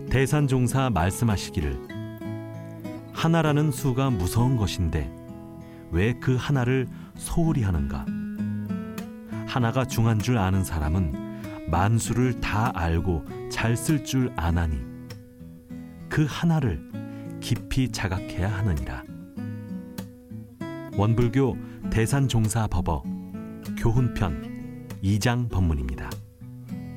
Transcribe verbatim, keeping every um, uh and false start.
대산종사 말씀하시기를 하나라는 수가 무서운 것인데 왜 그 하나를 소홀히 하는가? 하나가 중한 줄 아는 사람은 만수를 다 알고 잘 쓸 줄 아나니 그 하나를 깊이 자각해야 하느니라. 원불교 대산종사법어 교훈편 이 장 법문입니다.